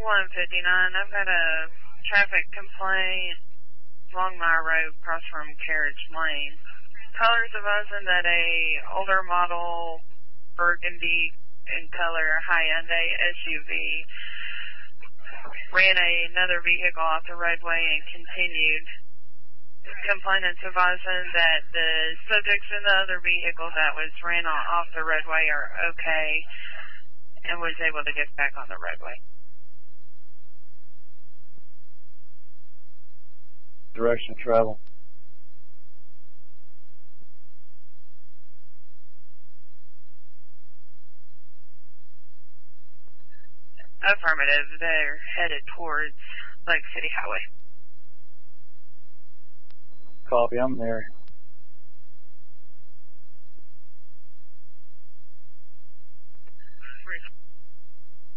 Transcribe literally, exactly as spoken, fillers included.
one fifty-nine. I've got a traffic complaint along my road across from Carriage Lane. Callers advising that a older model burgundy in color Hyundai S U V ran a, another vehicle off the roadway and continued. Complainants advising that the subjects in the other vehicle that was ran off the roadway are okay and was able to get back on the roadway. Direction of travel. Affirmative. They're headed towards Lake City Highway. Copy, I'm there.